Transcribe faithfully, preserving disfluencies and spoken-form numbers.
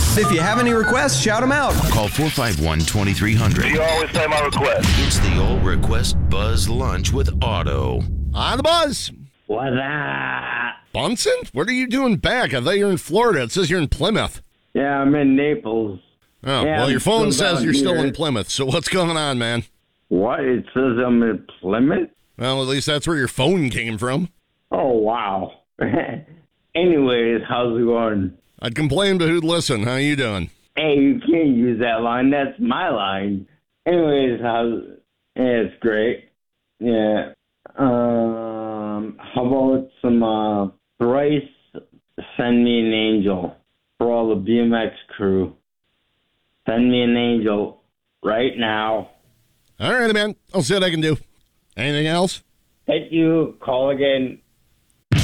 If you have any requests, shout them out. Call four five one, two three zero zero. You always say my request. It's the All Request Buzz Lunch with Otto. On the buzz. What's that? Bunsen? What are you doing back? I thought you were in Florida. It says you're in Plymouth. Yeah, I'm in Naples. Oh, yeah, well, your I'm phone still says down you're still here. in Plymouth. So what's going on, man? What? It says I'm in Plymouth? Well, at least that's where your phone came from. Oh, wow. Anyways, how's it going? I'd complain, but who'd listen? How you doing? Hey, you can't use that line. That's my line. Anyways, how's... Yeah, it's great. Yeah. Um, how about some, uh, Bryce, Send Me an Angel for all the B M X crew. Send me an angel right now. All right, man. I'll see what I can do. Anything else? Hit you. Call again.